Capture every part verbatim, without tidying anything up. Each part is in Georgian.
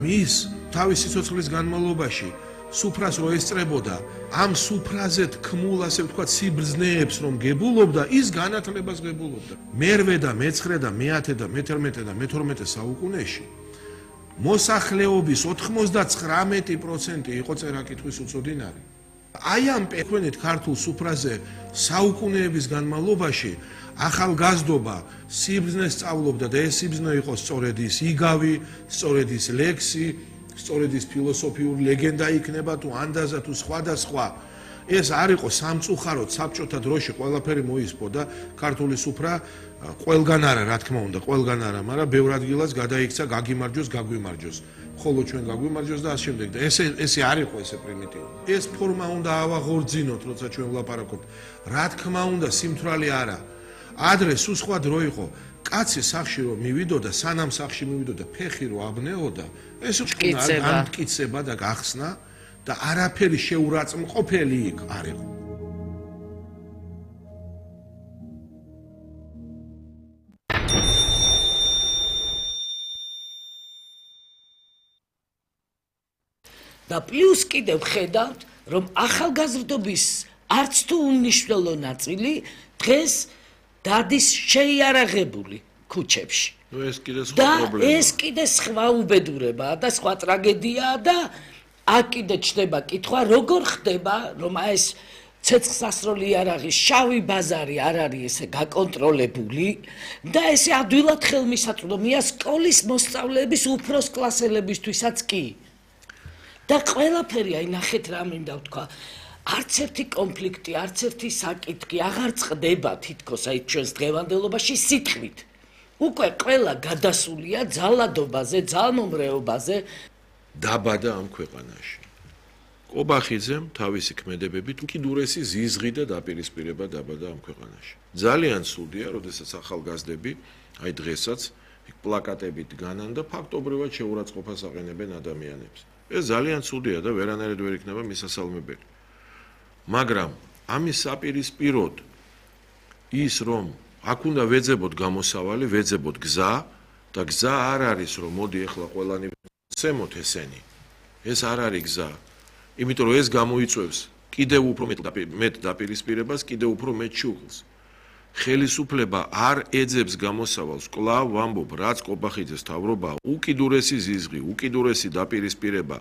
ის თავისი სიცოცხლის განმავლობაში სუფრას რო ესწრებოდა, ამ სუფრაზე თქმულ, ასე ვთქვათ, სიბრძნეებს რომ გებულობდა, ის განათლებას გებულობდა. მერვე და მეცხრე და მეათე და მეთერთმეტე და მეთორმეტე საუკუნეში მოსახლეობის ოცდათხმეტი პროცენტი იყო წერა-კითხვის უცოდინარი. აი ამ პექვენით ქართულ სუფრაზე საუკუნეების განმავლობაში ახალგაზრდობა სიბრძნეს სწავლობდა და ეს სიბრძნე იყო სწორედ ის იგავი, სწორედ ის ლექსი, სწორედ ის ფილოსოფიური ლეგენდა იქნება თუ ანდაზა თუ სხვა და სხვა. ეს არ იყო სამწუხაროდ საბჭოთა დროში ყველაფერი მოისპო და ქართული სუფრა ყველგან არა, რა თქმა უნდა, ყველგან არა, მაგრამ ბევრ ადგილას გადაიქცა გაგიმარჯოს, გაგვიმარჯოს. ხოლო ჩვენ გაგვიმარჯოს და ამ შემდეგ და ესე ესე არ იყო ესე პრიმიტიული. ეს ფორმა უნდა ავაღორძინოთ, როცა ჩვენ ვლაპარაკობთ. რა თქმა უნდა, სიმთვრალე არა. ადრე სულ სხვა დრო იყო. კაცი სახში რომ მივიდოდა, სანამ სახში მივიდოდა, ფეხი რო აბნეოდა, ეს ამტკიცება და გახსნა და არაფერი შეურაცხმყოფელი იქ არ იყო. და პლუს კიდევ ხედავთ, რომ ახალგაზრდობის არც თუ უნიშნელო ნაწილი დღეს დადის შეიარაღებული ქუჩებში. ეს კიდე სხვა პრობლემაა. და ეს კიდე სხვა უბედურებაა და სხვა ტრაგედიაა და აქ კიდე ჩდება კითხვა, როგორ ხდება, რომ ეს ცეცხლსასროლი იარაღის შავი ბაზარი არ არის ესე გაკონტროლებული და ესე ადვილად ხელმისაწვდომია სკოლის მოსწავლეების უფროს კლასელებისთვისაც კი. და ყველაფერი აი ნახეთ რა მინდა ვთქვა. არც ერთი კონფლიქტი, არც ერთი საკითხი აღარ წყდება თითქოს აი ჩვენს დღევანდელობაში სიტყვით. უკვე ყველა გადასულია ძალადობაზე, ძალმომრეობაზე. დაბადა ამ ქვეყანაში. კობახიძემ თავისი ქმედებებით უკიდურესი ზიზღი და დაპირისპირება დაბადა ამ ქვეყანაში. ძალიან სუდია, როდესაც ახალგაზრდები, აი დღესაც პლაკატებით განან და ფაქტობრივად შეურაცხყოფას აყენებენ ადამიანებს. ეს ძალიან სუდია და ვერანაირად ვერ იქნება მისასალმებელი. მაგრამ ამის საპირისპიროდ ის რომ აქ უნდა ვეძებოთ გამოსავალი, ვეძებოთ გზა და გზა არ არის რომ მოდი ახლა ყველანი ვცემოთ ესენი. ეს არ არის გზა. იმიტომ რომ ეს გამოიწვევს კიდევ უფრო მეტ დაპირისპირებას, კიდევ უფრო მეტ შუღლს. ხელისუფლება არ ეძებს გამოსავალს, კვლავ ვამბობ, რაც კობახიძეს თავრობა, უკიდურესი ზიზღი, უკიდურესი დაპირისპირება,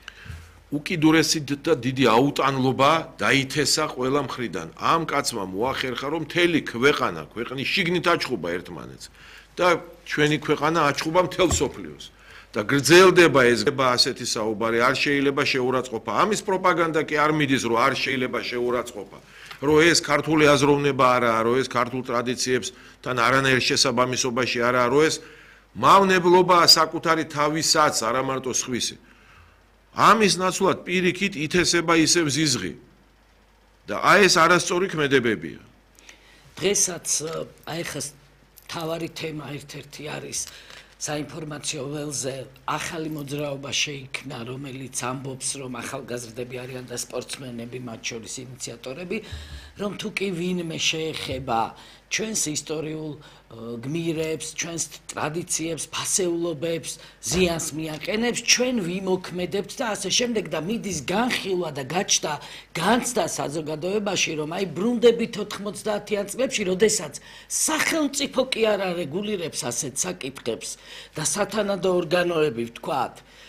უკიდურესი და დიდი აუტანლობა დაითესა ყველა მხრიდან. ამ კაცმა მოახერხა, რომ მთელი ქვეყანა, ქვეყნის შიგნით აჩხუბა ერთმანეთს და ჩვენი ქვეყანა აჩხუბა მთელ სოფლიოს. და გრძელდება ეს ასეთი საუბარი, არ შეიძლება შეურაცხყოფა. ამის პროპაგანდა კი არ მიდის, რომ არ შეიძლება შეურაცხყოფა. რომ ეს ქართული აზროვნება არაა, რომ ეს ქართულ ტრადიციებსთან არანაირ შესაბამისობაში არაა, რომ ეს მავნებლობაა საკუთარი თავისაც, არა მარტო სხვისი. ამის ნაცვლად პირიქით ითესება ისევ ზიზღი. და აი ეს არასწორი ქმედებებია. დღესაც აი ხა თავარი თემა ერთ-ერთი არის საინფორმაციო ველზე ახალი მოძრაობა შეიქმნა, რომელიც ამბობს, რომ ახალგაზრდები არიან და სპორტსმენები, მათ შორის ინიციატორები, რომ თუ კი ვინმე შეეხება ჩვენს ისტორიულ გმირებს, ჩვენს ტრადიციებს, ფასეულობებს, ზიანს მიაყენებს, ჩვენ ვიმოქმედებთ და ასე შემდეგ და მიდის განხილვა და გაჩნდა განცდა საზოგადოებაში, რომ აი ბრუნდებით ოთხმოცდაათიან წლებში, როდესაც სახელმწიფო კი არ არეგულირებს ასეთ საკითხებს და სათანადო ორგანოები ვთქვათ,